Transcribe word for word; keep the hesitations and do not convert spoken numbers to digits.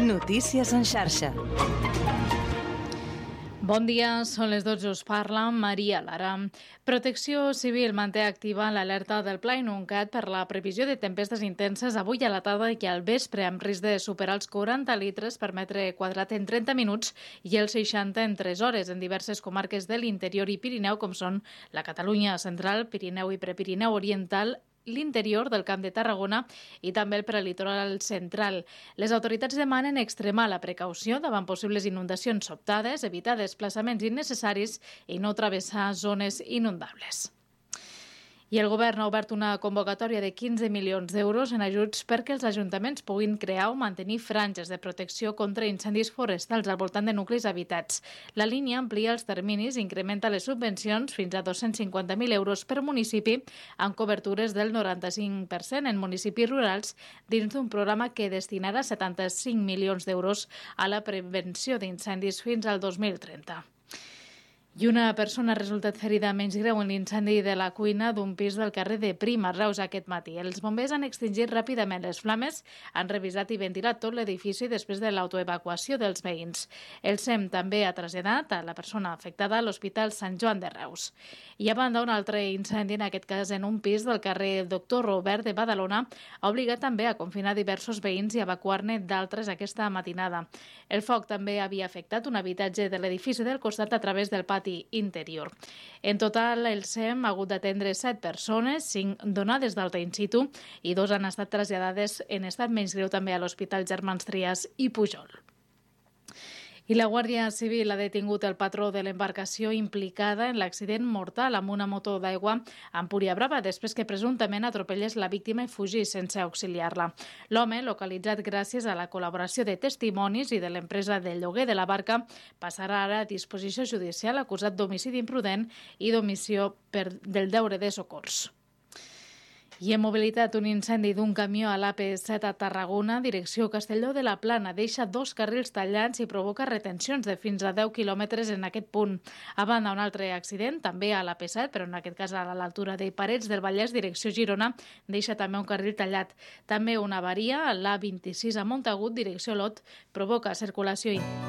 Notícies en xarxa. Bon dia, són les dotze, us parla Maria Lara. Protecció Civil manté activa l'alerta del Pla Inuncat per la previsió de tempestes intenses avui a la tarda i al vespre, amb risc de superar els quaranta litres per metre quadrat en trenta minuts i els seixanta en tres hores en diverses comarques de l'interior i Pirineu, com són la Catalunya central, Pirineu i Prepirineu oriental, l'interior del Camp de Tarragona i també el prelitoral central. Les autoritats demanen extremar la precaució davant possibles inundacions sobtades, evitar desplaçaments innecessaris i no travessar zones inundables. I el govern ha obert una convocatòria de quinze milions d'euros en ajuts perquè els ajuntaments puguin crear o mantenir franges de protecció contra incendis forestals al voltant de nuclis habitats. La línia amplia els terminis i incrementa les subvencions fins a dos-cents cinquanta mil euros per municipi, amb cobertures del noranta-cinc per cent en municipis rurals, dins d'un programa que destinarà setanta-cinc milions d'euros a la prevenció d'incendis fins al dos mil trenta. I una persona ha resultat ferida menys greu en l'incendi de la cuina d'un pis del carrer de Prim, a Reus, aquest matí. Els bombers han extingit ràpidament les flames, han revisat i ventilat tot l'edifici després de l'autoevacuació dels veïns. El S E M també ha traslladat a la persona afectada a l'Hospital Sant Joan de Reus. I a banda, un altre incendi, en aquest cas en un pis del carrer Doctor Robert de Badalona, ha obligat també a confinar diversos veïns i evacuar-ne d'altres aquesta matinada. El foc també havia afectat un habitatge de l'edifici del costat a través del pati interior. En total, el S E M ha hagut d'atendre set persones, cinc donades d'alta in situ i dos han estat traslladades en estat menys greu també a l'Hospital Germans Trias i Pujol. I la Guàrdia Civil ha detingut el patró de l'embarcació implicada en l'accident mortal amb una moto d'aigua a Empúria Brava després que presumptament atropellés la víctima i fugís sense auxiliar-la. L'home, localitzat gràcies a la col·laboració de testimonis i de l'empresa de lloguer de la barca, passarà ara a disposició judicial acusat d'homicidi imprudent i d'omissió per del deure de socors. I en mobilitat, un incendi d'un camió a l'A P set a Tarragona, direcció Castelló de la Plana, deixa dos carrils tallats i provoca retencions de fins a deu quilòmetres en aquest punt. A banda, un altre accident, també a l'A P set, però en aquest cas a l'altura de Parets del Vallès, direcció Girona, deixa també un carril tallat. També una avaria a l'A vint-i-sis a Montagut, direcció Lot, provoca circulació